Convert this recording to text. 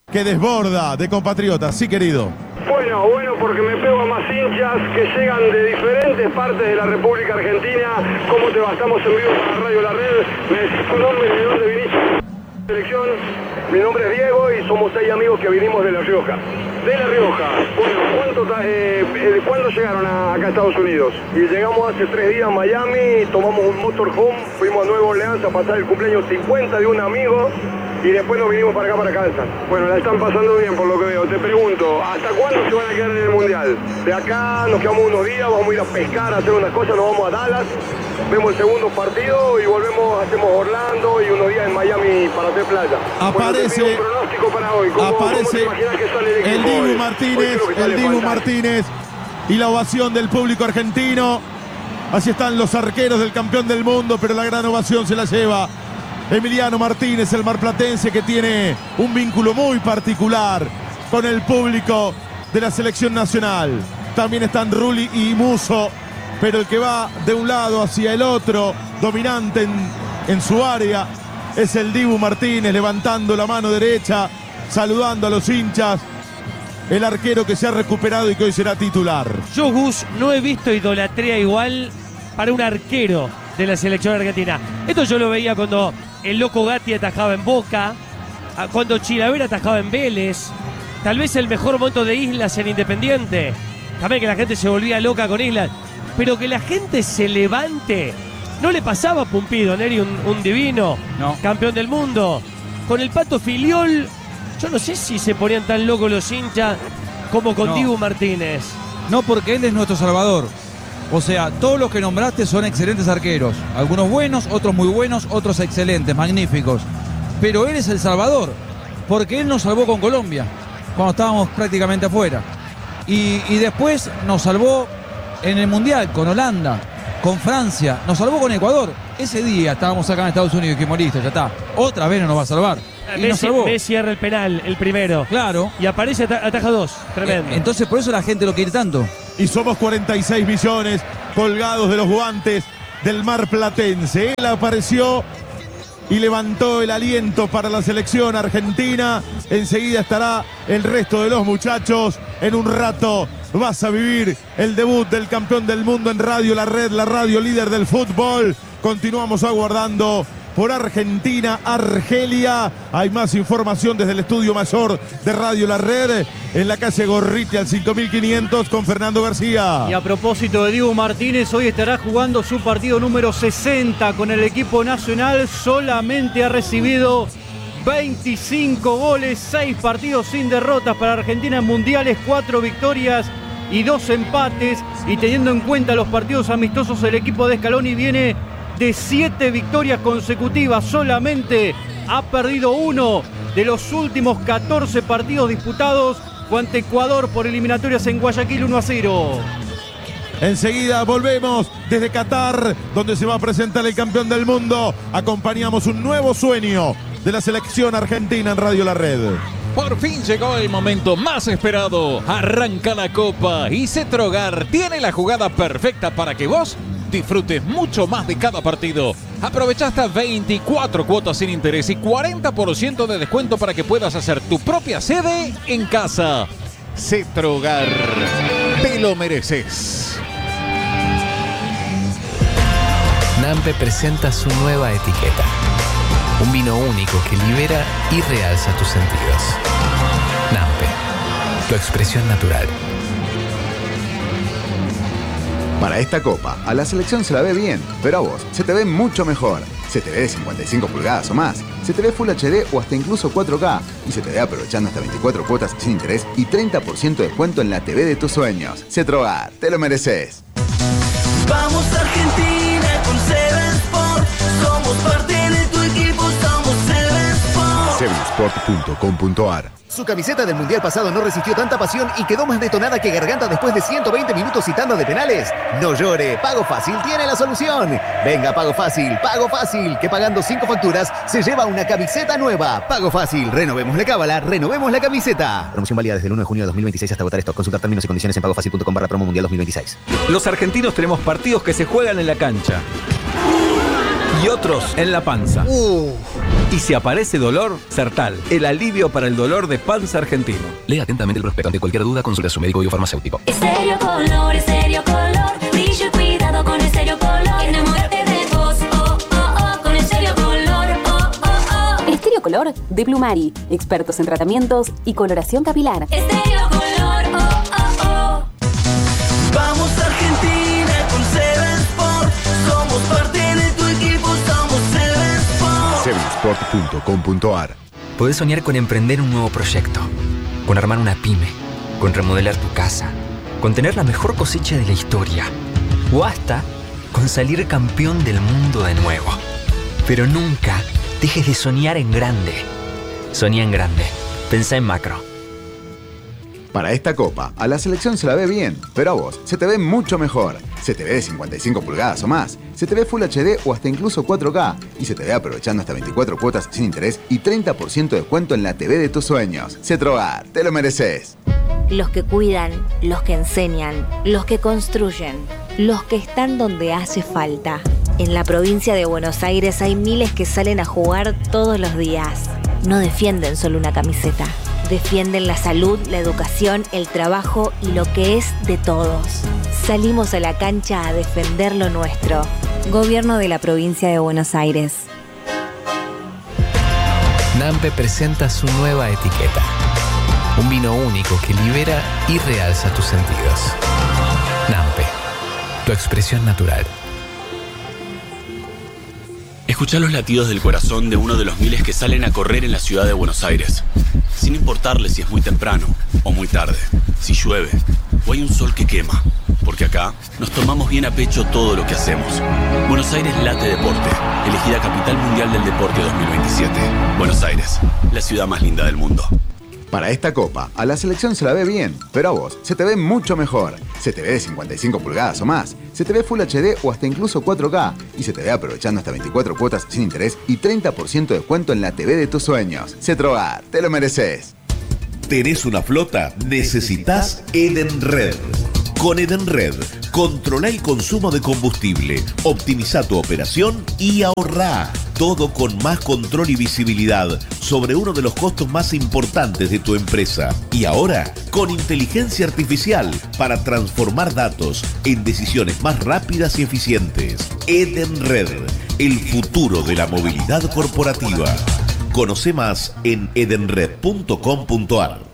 que desborda de compatriotas. Sí, querido. Bueno, porque me pego a más hinchas que llegan de diferentes partes de la República Argentina. ¿Cómo te va? Estamos en vivo para Radio La Red. Me decís tu nombre y de dónde viniste. Selección. Mi nombre es Diego y somos 6 amigos que vinimos de La Rioja. De La Rioja. Bueno, ¿cuándo llegaron acá a Estados Unidos? Y llegamos hace 3 días a Miami, tomamos un motorhome, fuimos a Nueva Orleans a pasar el cumpleaños 50 de un amigo. Y después nos vinimos para acá, para Kansas. Bueno, la están pasando bien por lo que veo. Te pregunto, ¿hasta cuándo se van a quedar en el Mundial? De acá nos quedamos unos días, vamos a ir a pescar, a hacer unas cosas, nos vamos a Dallas, vemos el segundo partido y volvemos, hacemos Orlando y unos días en Miami para hacer playa. Aparece, bueno, un pronóstico para hoy. aparece ¿Cómo te que sale el Dibu Martínez, el Dibu Martínez y la ovación del público argentino. Así están los arqueros del campeón del mundo, pero la gran ovación se la lleva Emiliano Martínez, el marplatense, que tiene un vínculo muy particular con el público de la selección nacional. También están Rulli y Musso, pero el que va de un lado hacia el otro, dominante en su área, es el Dibu Martínez, levantando la mano derecha, saludando a los hinchas. El arquero que se ha recuperado y que hoy será titular. Yo, Gus, no he visto idolatría igual para un arquero de la selección argentina. Esto yo lo veía cuando el Loco Gatti atajaba en Boca, cuando Chilavera atajaba en Vélez, tal vez el mejor momento de Islas en Independiente, también que la gente se volvía loca con Islas, pero que la gente se levante, no le pasaba a Pumpido, Neri, un divino, no, campeón del mundo, con el Pato Filiol, yo no sé si se ponían tan locos los hinchas como con Dibu Martínez. No, porque él es nuestro salvador. O sea, todos los que nombraste son excelentes arqueros. Algunos buenos, otros muy buenos, otros excelentes, magníficos. Pero él es el salvador, porque él nos salvó con Colombia, cuando estábamos prácticamente afuera. Y después nos salvó en el Mundial, con Holanda, con Francia, nos salvó con Ecuador. Ese día estábamos acá en Estados Unidos y dijimos, listo, ya está. Otra vez no nos va a salvar. Y nos salvó. Messi erra el penal, el primero. Claro. Y aparece, ataja 2. Tremendo. Entonces por eso la gente lo quiere tanto. Y somos 46 millones colgados de los guantes del marplatense. Él apareció y levantó el aliento para la selección argentina. Enseguida estará el resto de los muchachos. En un rato vas a vivir el debut del campeón del mundo en Radio La Red, la radio líder del fútbol. Continuamos aguardando por Argentina, Argelia. Hay más información desde el estudio mayor de Radio La Red, en la calle Gorriti al 5500 con Fernando García. Y a propósito de Dibu Martínez, hoy estará jugando su partido número 60 con el equipo nacional. Solamente ha recibido 25 goles, 6 partidos sin derrotas para Argentina en mundiales, 4 victorias y 2 empates. Y teniendo en cuenta los partidos amistosos, el equipo de Scaloni viene de 7 victorias consecutivas. Solamente ha perdido 1 de los últimos 14 partidos disputados. Fue ante Ecuador por eliminatorias en Guayaquil, 1-0. Enseguida volvemos desde Qatar, donde se va a presentar el campeón del mundo. Acompañamos un nuevo sueño de la selección argentina en Radio La Red. Por fin llegó el momento más esperado. Arranca la Copa y Cetrogar tiene la jugada perfecta para que vos disfrutes mucho más de cada partido. Aprovecha hasta 24 cuotas sin interés y 40% de descuento para que puedas hacer tu propia sede en casa. Cetrogar, te lo mereces. Nampe presenta su nueva etiqueta. Un vino único que libera y realza tus sentidos. Nampe, tu expresión natural. Para esta copa, a la selección se la ve bien, pero a vos se te ve mucho mejor. Se te ve de 55 pulgadas o más, se te ve Full HD o hasta incluso 4K, y se te ve aprovechando hasta 24 cuotas sin interés y 30% de descuento en la TV de tus sueños. Cetrogar, te lo mereces. Vamos Argentina con Seven Sport, somos parte de tu equipo, somos Seven Sport. Sevensport.com.ar. Su camiseta del Mundial pasado no resistió tanta pasión y quedó más detonada que Garganta después de 120 minutos y tanda de penales. No llore, Pago Fácil tiene la solución. Venga, Pago Fácil, que pagando 5 facturas se lleva una camiseta nueva. Pago Fácil, renovemos la cábala, renovemos la camiseta. Promoción válida desde el 1 de junio de 2026 hasta agotar stock. Consultar términos y condiciones en pagofacil.com/promo mundial 2026. Los argentinos tenemos partidos que se juegan en la cancha y otros en la panza. Y si aparece dolor, Sertal, el alivio para el dolor de panza argentino. Lea atentamente el prospecto. Ante cualquier duda, consulte a su médico y o farmacéutico. Estéreo Color, Estéreo Color. Brillo y cuidado con Estéreo Color. Enamórate de vos, oh, oh, oh, con Estéreo Color, oh, oh, oh. Estéreo Color de Plumari. Expertos en tratamientos y coloración capilar. Estéreo Color, oh, oh, oh. Vamos Argentina con Seven Sport. Somos parte de tu equipo, somos Seven Sport. Sevensport.com.ar. Podés soñar con emprender un nuevo proyecto, con armar una pyme, con remodelar tu casa, con tener la mejor cosecha de la historia, o hasta con salir campeón del mundo de nuevo. Pero nunca dejes de soñar en grande. Soñá en grande. Pensá en macro. Para esta copa, a la selección se la ve bien, pero a vos se te ve mucho mejor. Se te ve de 55 pulgadas o más, se te ve Full HD o hasta incluso 4K y se te ve aprovechando hasta 24 cuotas sin interés y 30% de descuento en la TV de tus sueños. Cetrogar, te lo mereces. Los que cuidan, los que enseñan, los que construyen, los que están donde hace falta. En la provincia de Buenos Aires hay miles que salen a jugar todos los días. No defienden solo una camiseta. Defienden la salud, la educación, el trabajo y lo que es de todos. Salimos a la cancha a defender lo nuestro. Gobierno de la provincia de Buenos Aires. Nampe presenta su nueva etiqueta. Un vino único que libera y realza tus sentidos. Nampe, tu expresión natural. Escuchá los latidos del corazón de uno de los miles que salen a correr en la ciudad de Buenos Aires, sin importarle si es muy temprano o muy tarde, si llueve o hay un sol que quema, porque acá nos tomamos bien a pecho todo lo que hacemos. Buenos Aires late deporte, elegida Capital Mundial del Deporte 2027. Buenos Aires, la ciudad más linda del mundo. Para esta copa, a la selección se la ve bien, pero a vos se te ve mucho mejor. Se te ve de 55 pulgadas o más, se te ve Full HD o hasta incluso 4K y se te ve aprovechando hasta 24 cuotas sin interés y 30% de descuento en la TV de tus sueños. Cetrogar, te lo mereces. ¿Tenés una flota? Necesitas Edenred. Con Edenred, controla el consumo de combustible, optimiza tu operación y ahorrá. Todo con más control y visibilidad sobre uno de los costos más importantes de tu empresa. Y ahora, con inteligencia artificial para transformar datos en decisiones más rápidas y eficientes. Edenred, el futuro de la movilidad corporativa. Conoce más en edenred.com.ar.